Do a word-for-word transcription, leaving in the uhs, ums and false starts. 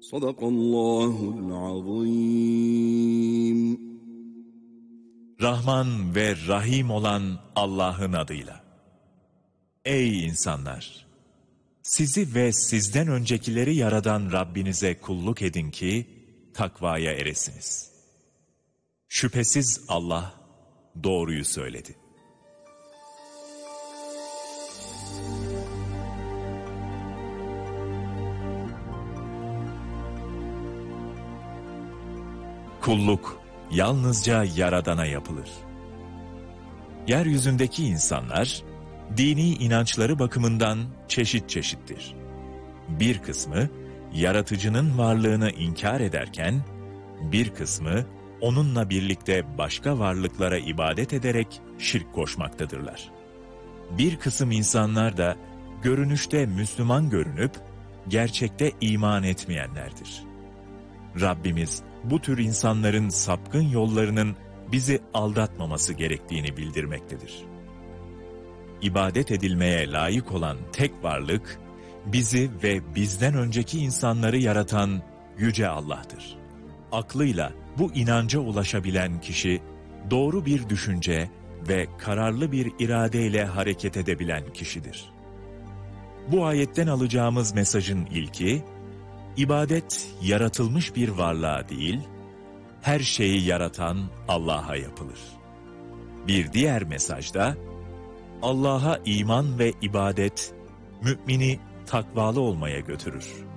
Sadakallahul azim. Rahman ve Rahim olan Allah'ın adıyla. Ey insanlar! Sizi ve sizden öncekileri yaradan Rabbinize kulluk edin ki takvaya eresiniz. Şüphesiz Allah doğruyu söyledi. Kulluk yalnızca Yaradan'a yapılır. Yeryüzündeki insanlar, dini inançları bakımından çeşit çeşittir. Bir kısmı, yaratıcının varlığını inkar ederken, bir kısmı, onunla birlikte başka varlıklara ibadet ederek şirk koşmaktadırlar. Bir kısım insanlar da, görünüşte Müslüman görünüp, gerçekte iman etmeyenlerdir. Rabbimiz, bu tür insanların sapkın yollarının bizi aldatmaması gerektiğini bildirmektedir. İbadet edilmeye layık olan tek varlık, bizi ve bizden önceki insanları yaratan Yüce Allah'tır. Aklıyla bu inanca ulaşabilen kişi, doğru bir düşünce ve kararlı bir iradeyle hareket edebilen kişidir. Bu ayetten alacağımız mesajın ilki, İbadet yaratılmış bir varlığa değil, her şeyi yaratan Allah'a yapılır. Bir diğer mesajda, Allah'a iman ve ibadet, mümini takvalı olmaya götürür.